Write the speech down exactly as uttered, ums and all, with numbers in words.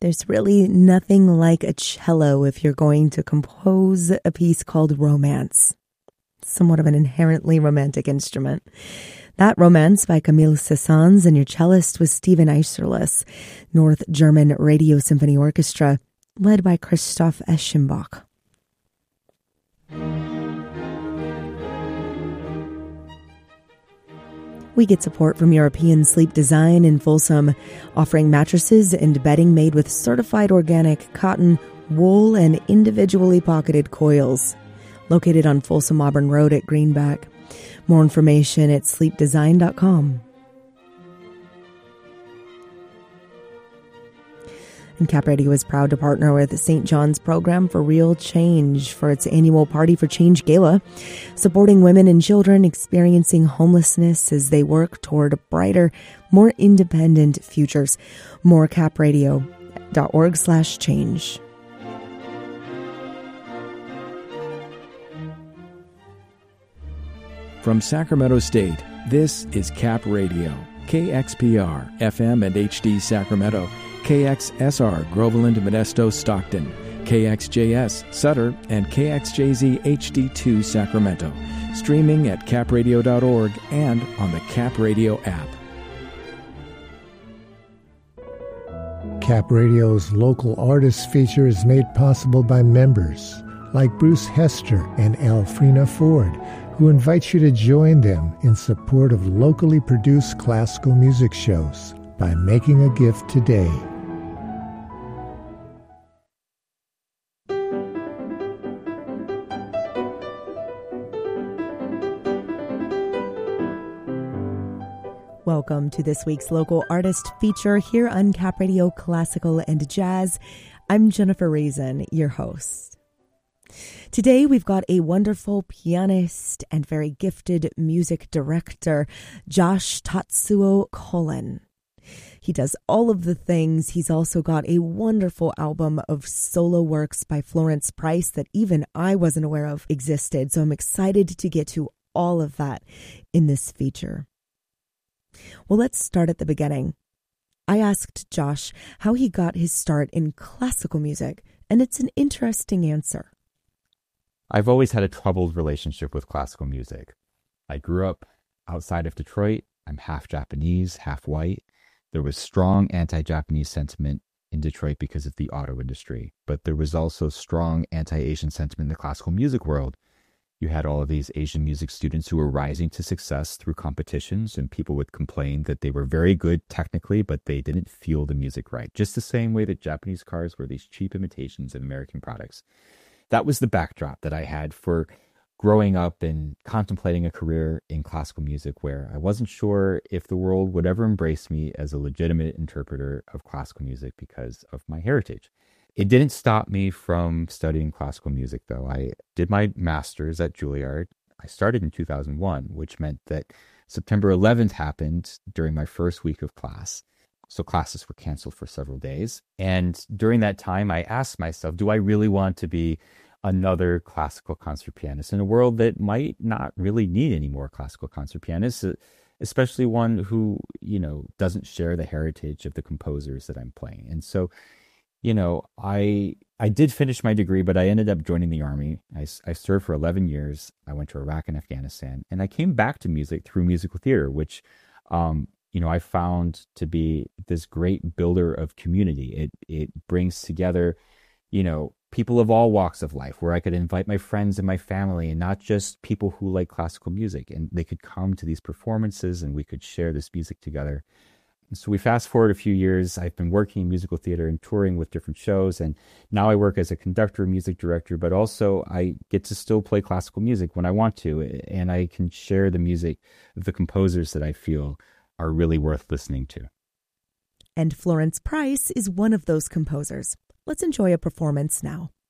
There's really nothing like a cello if you're going to compose a piece called Romance. Somewhat of an inherently romantic instrument. That Romance by Camille Saint-Saëns, and your cellist was Stephen Eisserles, North German Radio Symphony Orchestra, led by Christoph Eschenbach. We get support from European Sleep Design in Folsom, offering mattresses and bedding made with certified organic cotton, wool, and individually pocketed coils. Located on Folsom Auburn Road at Greenback. More information at sleep design dot com. And Cap Radio is proud to partner with Saint John's Program for Real Change for its annual Party for Change Gala, supporting women and children experiencing homelessness as they work toward brighter, more independent futures. More capradio.org slash change. From Sacramento State, this is Cap Radio, K X P R, F M and H D Sacramento, K X S R, Groveland, Modesto, Stockton, K X J S, Sutter, and K X J Z H D two, Sacramento. Streaming at cap radio dot org and on the Cap Radio app. Cap Radio's local artists feature is made possible by members like Bruce Hester and Alfrena Ford, who invite you to join them in support of locally produced classical music shows by making a gift today. Welcome to this week's local artist feature here on Cap Radio Classical and Jazz. I'm Jennifer Reason, your host. Today we've got a wonderful pianist and very gifted music director, Josh Tatsuo Cullen. He does all of the things. He's also got a wonderful album of solo works by Florence Price that even I wasn't aware of existed. So I'm excited to get to all of that in this feature. Well, let's start at the beginning. I asked Josh how he got his start in classical music, and it's an interesting answer. I've always had a troubled relationship with classical music. I grew up outside of Detroit. I'm half Japanese, half white. There was strong anti-Japanese sentiment in Detroit because of the auto industry, but there was also strong anti-Asian sentiment in the classical music world. You had all of these Asian music students who were rising to success through competitions, and people would complain that they were very good technically, but they didn't feel the music right. Just the same way that Japanese cars were these cheap imitations of American products. That was the backdrop that I had for growing up and contemplating a career in classical music, where I wasn't sure if the world would ever embrace me as a legitimate interpreter of classical music because of my heritage. It didn't stop me from studying classical music, though. I did my master's at Juilliard. I started in two thousand one, which meant that September eleventh happened during my first week of class. So classes were canceled for several days. And during that time, I asked myself, do I really want to be another classical concert pianist in a world that might not really need any more classical concert pianists, especially one who, you know, doesn't share the heritage of the composers that I'm playing? And so, you know, I I did finish my degree, but I ended up joining the Army. I, I served for eleven years. I went to Iraq and Afghanistan, and I came back to music through musical theater, which, um, you know, I found to be this great builder of community. It it brings together, you know, people of all walks of life, where I could invite my friends and my family, and not just people who like classical music, and they could come to these performances and we could share this music together. So we fast forward a few years. I've been working in musical theater and touring with different shows, and now I work as a conductor, music director, but also I get to still play classical music when I want to, and I can share the music of the composers that I feel are really worth listening to. And Florence Price is one of those composers. Let's enjoy a performance now.